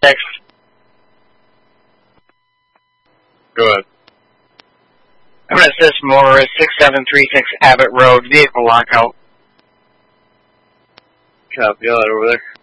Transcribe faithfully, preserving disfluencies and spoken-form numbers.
six. Go ahead. I'm going to assist motorist six seven three six Abbott Road, vehicle lockout. Copy, I'll head over there.